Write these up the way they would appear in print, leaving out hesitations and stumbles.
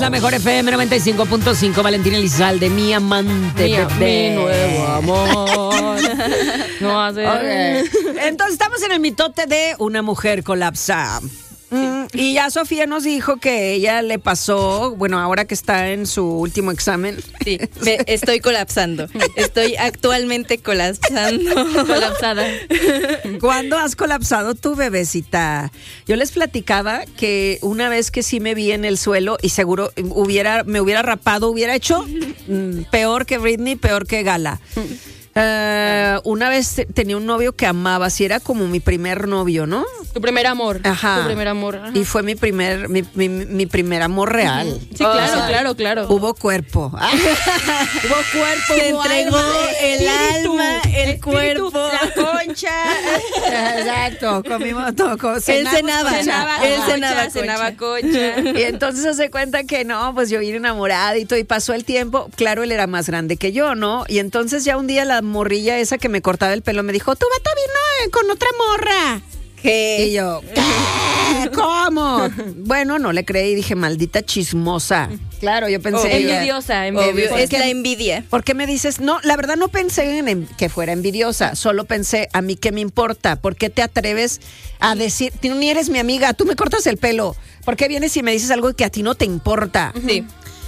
La mejor FM 95.5, Valentina Elizalde, mi amante, mi nuevo amor. No hace. Okay. Entonces estamos en el mitote de una mujer colapsa. Y ya Sofía nos dijo que ella le pasó, bueno, ahora que está en su último examen. Sí, estoy colapsando. Estoy actualmente colapsando. Colapsada. ¿Cuándo has colapsado tú, bebecita? Yo les platicaba que una vez que sí me vi en el suelo y seguro me hubiera rapado, hubiera hecho peor que Britney, peor que Gala. Una vez tenía un novio que amaba, así era como mi primer novio, ¿no? Tu primer amor. Ajá. Tu primer amor. Ajá. Y fue mi primer amor real. Sí, claro, claro. Hubo cuerpo. Hubo cuerpo. Se entregó el alma, el cuerpo, la concha. Exacto. Comimos todo. Él cenaba concha. Y entonces se hace cuenta que no, pues yo vine enamorada y todo, y pasó el tiempo. Claro, él era más grande que yo, ¿no? Y entonces ya un día la morrilla esa que me cortaba el pelo me dijo, tu vato vino con otra morra. ¿Qué? Y yo, ¿qué? ¿Cómo? Bueno, no le creí y dije, maldita chismosa. Claro, yo pensé. Envidiosa. Obvio, es la envidia. ¿Por qué me dices? No, la verdad no pensé en que fuera envidiosa, solo pensé, a mí qué me importa, ¿por qué te atreves a decir, tú ni eres mi amiga, tú me cortas el pelo, ¿por qué vienes y me dices algo que a ti no te importa? Sí.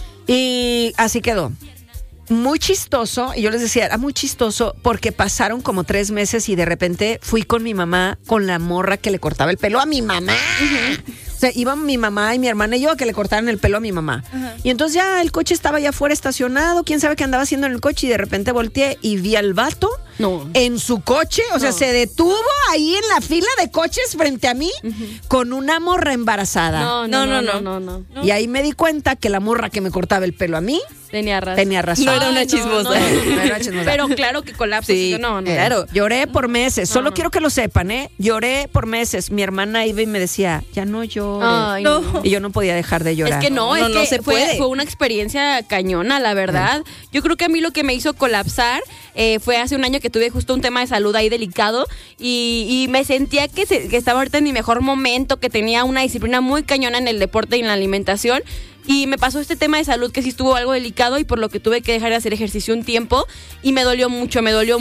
Y así quedó. Muy chistoso, y yo les decía, era muy chistoso porque pasaron como 3 meses y de repente fui con mi mamá, con la morra que le cortaba el pelo a mi mamá. O sea, iban mi mamá y mi hermana y yo a que le cortaran el pelo a mi mamá. Y entonces ya el coche estaba allá afuera estacionado, quién sabe qué andaba haciendo en el coche, y de repente volteé y vi al vato en su coche, o sea, se detuvo ahí en la fila de coches frente a mí con una morra embarazada. No. Y ahí me di cuenta que la morra que me cortaba el pelo a mí tenía razón. No era una chismosa. No era chismosa. Pero claro que colapsa. Sí, claro. Lloré por meses. Solo quiero que lo sepan, ¿eh? Lloré por meses. Mi hermana iba y me decía, ya no llores. Ay, no. Y yo no podía dejar de llorar. Es que no se puede. Fue una experiencia cañona, la verdad. Yo creo que a mí lo que me hizo colapsar fue hace un año que tuve justo un tema de salud ahí delicado y me sentía que estaba ahorita en mi mejor momento, que tenía una disciplina muy cañona en el deporte y en la alimentación. Y me pasó este tema de salud que sí estuvo algo delicado y por lo que tuve que dejar de hacer ejercicio un tiempo y me dolió mucho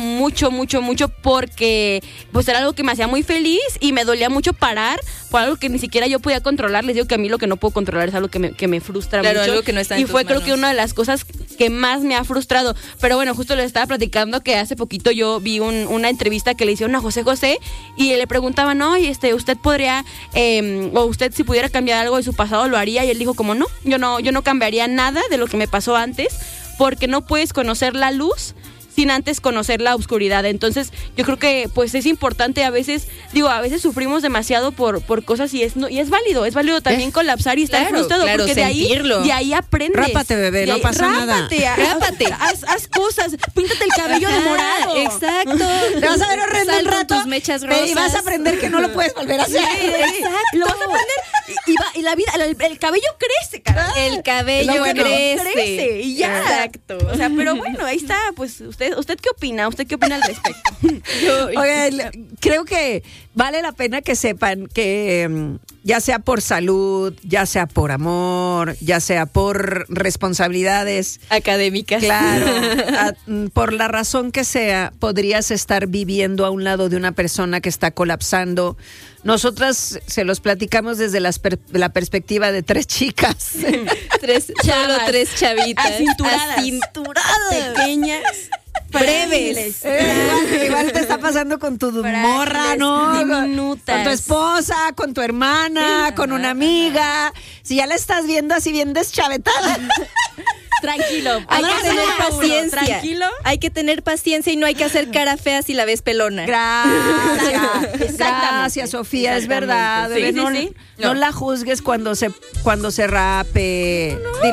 porque pues era algo que me hacía muy feliz y me dolía mucho parar por algo que ni siquiera yo podía controlar. Les digo que a mí lo que no puedo controlar es algo que me frustra mucho. Algo que no está en y fue tus manos. Creo que una de las cosas que más me ha frustrado. Pero bueno, justo les estaba platicando que hace poquito yo vi una entrevista que le hicieron a José José y le preguntaban, no, usted podría, o usted si pudiera cambiar algo de su pasado lo haría, y él dijo como no. Yo no cambiaría nada de lo que me pasó antes, porque no puedes conocer la luz sin antes conocer la oscuridad. Entonces, yo creo que pues es importante a veces sufrimos demasiado por cosas y es válido también colapsar y estar frustrado, porque de ahí aprendes. Rápate, bebé, no pasa nada. Rápate, haz cosas, píntate el cabello de morado. Exacto. Te vas a ver horrendo un rato tus mechas rosas. y vas a aprender que no lo puedes volver a hacer. Exacto. Lo vas a aprender y la vida, el cabello crece, cara. El cabello crece. Y ya. Exacto. O sea, pero bueno, ahí está, pues ¿Usted qué opina? ¿Usted qué opina al respecto? Oigan, creo que vale la pena que sepan que ya sea por salud, ya sea por amor, ya sea por responsabilidades académicas. Claro, por la razón que sea, podrías estar viviendo a un lado de una persona que está colapsando. Nosotras se los platicamos desde la perspectiva de 3 chicas. Solo 3 chavitas. Acinturadas. Pequeñas. Breves. Igual te está pasando con tu morra, ¿no? Diminutas. Con tu esposa, con tu hermana, con una amiga. Si ya la estás viendo así bien deschavetada. Tranquilo. Hay que tener paciencia. Tranquilo. Hay que tener paciencia y no hay que hacer cara fea si la ves pelona. Gracias, Sofía, es verdad. Sí, No la juzgues cuando se rape.